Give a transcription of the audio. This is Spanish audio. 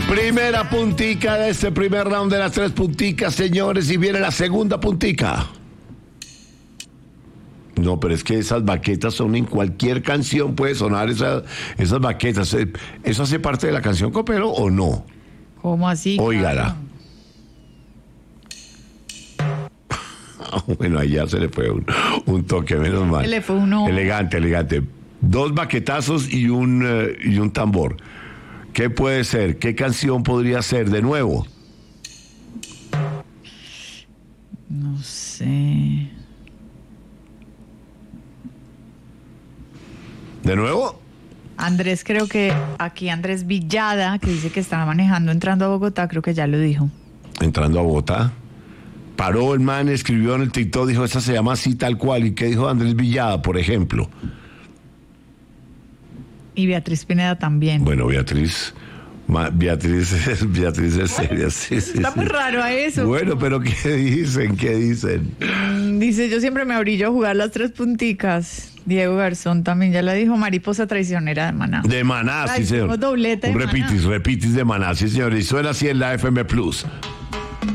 Primera puntica de este primer round de las 3 punticas, señores, y viene la segunda puntica. No, pero es que esas baquetas son en cualquier canción, puede sonar esas baquetas. ¿Eso hace parte de la canción, Copero, o no? ¿Cómo así? Óigala. Bueno, ahí ya se le fue un toque, menos mal. Se le fue uno. Elegante. 2 baquetazos y un tambor. ¿Qué puede ser? ¿Qué canción podría ser de nuevo? No sé. ¿De nuevo? Andrés, creo que aquí Andrés Villada, que dice que estaba manejando entrando a Bogotá, creo que ya lo dijo. Entrando a Bogotá. Paró el man, escribió en el TikTok, dijo, esa se llama así tal cual. ¿Y qué dijo Andrés Villada, por ejemplo? Y Beatriz Pineda también. Bueno, Beatriz es seria, sí. Está muy raro a eso. Bueno, pero ¿qué dicen? Dice, yo siempre me abrillo a jugar las 3 punticas. Diego Garzón también ya la dijo, mariposa traicionera de Maná. De Maná, sí, señor. Doblete de Un Maná. repitis de Maná, sí, señor. Y suena así en la FM Plus.